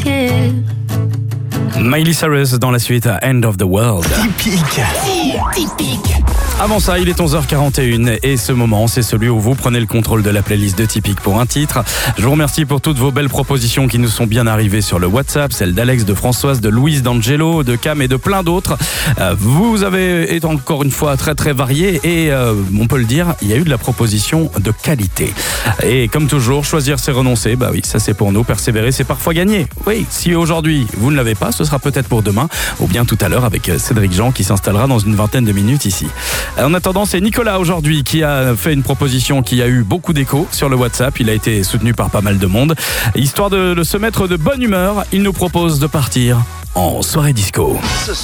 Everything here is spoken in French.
Miley Cyrus dans la suite à End of the World. Typique. Avant ça, il est 11h41 et ce moment, c'est celui où vous prenez le contrôle de la playlist de Typique pour un titre. Je vous remercie pour toutes vos belles propositions qui nous sont bien arrivées sur le WhatsApp, celles d'Alex, de Françoise, de Louise, d'Angelo, de Cam et de plein d'autres. Vous avez été encore une fois très très variés et on peut le dire, il y a eu de la proposition de qualité. Et comme toujours, choisir c'est renoncer, bah oui, ça c'est pour nous, persévérer c'est parfois gagner. Oui, si aujourd'hui vous ne l'avez pas, ce sera peut-être pour demain ou bien tout à l'heure avec Cédric Jean qui s'installera dans une vingtaine de minutes ici. En attendant, c'est Nicolas aujourd'hui qui a fait une proposition qui a eu beaucoup d'écho sur le WhatsApp. Il a été soutenu par pas mal de monde. Histoire de se mettre de bonne humeur, il nous propose de partir en soirée disco.